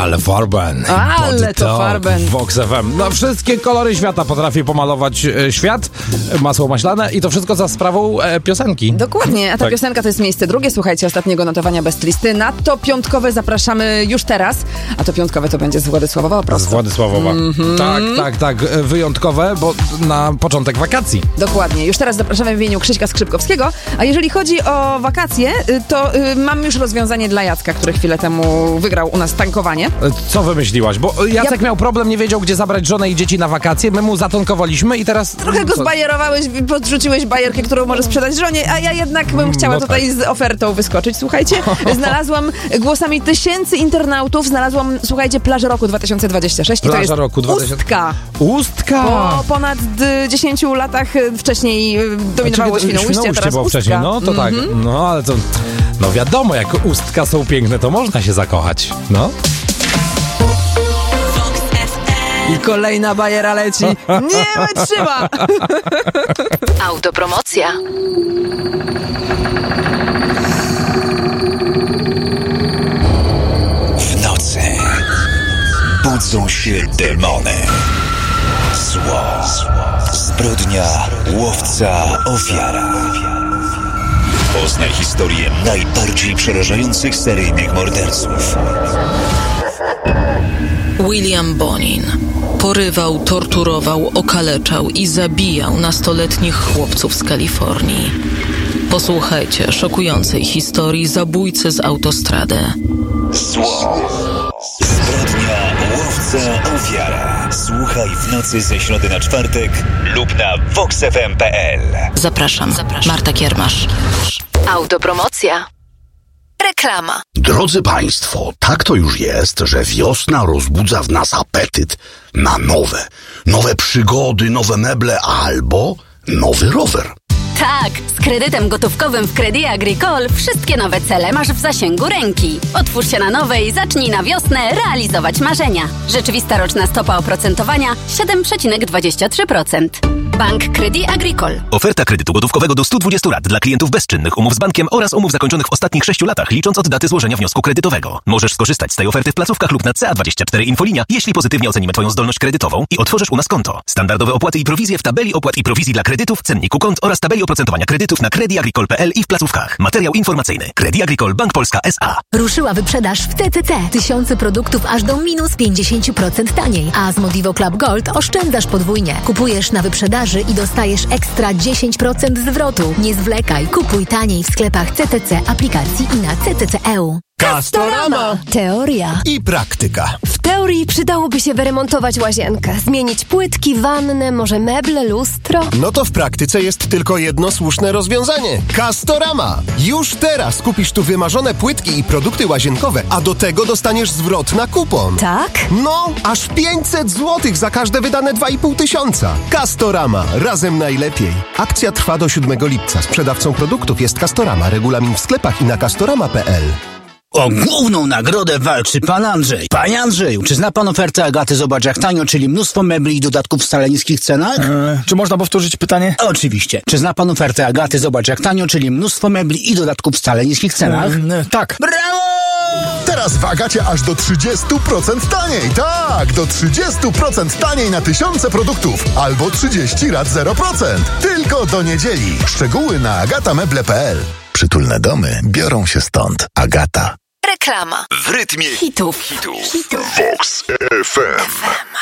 Ale Farben. Ale to Farben. Vox FM. No, wszystkie kolory świata potrafi pomalować świat. Masło maślane i to wszystko za sprawą piosenki. Dokładnie, a ta piosenka to jest miejsce drugie. Słuchajcie ostatniego notowania Best Listy. Na to piątkowe zapraszamy już teraz. A to piątkowe to będzie z Władysławowa prosto. Z Władysławowa. Tak. Wyjątkowe, bo na początek wakacji. Dokładnie. Już teraz zapraszamy w imieniu Krzyśka Skrzypkowskiego. A jeżeli chodzi o wakacje, to mam już rozwiązanie dla Jacka, który chwilę temu wygrał u nas tankowanie. Co wymyśliłaś? Bo Jacek miał problem, nie wiedział, gdzie zabrać żonę i dzieci na wakacje. My mu zatankowaliśmy i teraz... Trochę go zbajerowałeś, podrzuciłeś bajerkę, którą może sprzedać żonie, a ja jednak bym chciała tutaj z ofertą wyskoczyć. Słuchajcie, znalazłam głosami tysięcy internautów, słuchajcie, plażę roku 2026. Plaża to jest roku 2026. Ustka! Po ponad 10 latach wcześniej dominowało Świnoujście, a teraz było Ustka. wcześniej, no to tak. No ale to... No wiadomo, jak Ustka są piękne, to można się zakochać. No. I kolejna bajera leci. Nie wytrzyma! Autopromocja. W nocy budzą się demony. Zło, zbrodnia, łowca, ofiara. Poznaj historię najbardziej przerażających seryjnych morderców. William Bonin porywał, torturował, okaleczał i zabijał nastoletnich chłopców z Kalifornii. Posłuchajcie szokującej historii zabójcy z autostrady. Zło, zbrodnia, łowca, ofiara. Słuchaj w nocy ze środy na czwartek lub na voxfm.pl. Zapraszam. Marta Kiermasz. Autopromocja. Reklama. Drodzy Państwo, tak to już jest, że wiosna rozbudza w nas apetyt na nowe przygody, nowe meble albo nowy rower. Tak, z kredytem gotówkowym w Crédit Agricole wszystkie nowe cele masz w zasięgu ręki. Otwórz się na nowe i zacznij na wiosnę realizować marzenia. Rzeczywista roczna stopa oprocentowania 7,23%. Bank Crédit Agricole. Oferta kredytu gotówkowego do 120 lat dla klientów bezczynnych, umów z bankiem oraz umów zakończonych w ostatnich 6 latach, licząc od daty złożenia wniosku kredytowego. Możesz skorzystać z tej oferty w placówkach lub na CA24 Infolinia, jeśli pozytywnie ocenimy Twoją zdolność kredytową i otworzysz u nas konto. Standardowe opłaty i prowizje w tabeli opłat i prowizji dla kredytów, cenniku kont oraz tabeli oprocentowania kredytów na creditagricole.pl i w placówkach. Materiał informacyjny. Crédit Agricole Bank Polska S.A. Ruszyła wyprzedaż w CCC. Tysiące produktów aż do minus 50% taniej. A z Modivo Club Gold oszczędzasz podwójnie. Kupujesz na wyprzedaży i dostajesz ekstra 10% zwrotu. Nie zwlekaj. Kupuj taniej w sklepach CCC, aplikacji i na CCC.eu. Castorama. Teoria I praktyka. W teorii przydałoby się wyremontować łazienkę, zmienić płytki, wannę, może meble, lustro. No to w praktyce jest tylko jedno słuszne rozwiązanie. Castorama. Już teraz kupisz tu wymarzone płytki i produkty łazienkowe, a do tego dostaniesz zwrot na kupon. Tak? No, aż 500 zł za każde wydane 2,5 tysiąca. Castorama. Razem najlepiej. Akcja trwa do 7 lipca. Sprzedawcą produktów jest Castorama. Regulamin w sklepach i na castorama.pl. O główną nagrodę walczy pan Andrzej. Panie Andrzeju, czy zna pan ofertę Agaty Zobacz jak tanio, czyli mnóstwo mebli i dodatków w wcale niskich cenach? Czy można powtórzyć pytanie? Oczywiście. Czy zna pan ofertę Agaty Zobacz jak tanio, czyli mnóstwo mebli i dodatków w wcale niskich cenach? Tak. Brawo! Teraz w Agacie aż do 30% taniej. Tak, do 30% taniej na tysiące produktów. Albo 30 rat 0%. Tylko do niedzieli. Szczegóły na agatameble.pl. Przytulne domy biorą się stąd. Agata. Reklama. W rytmie hitów. Vox FM.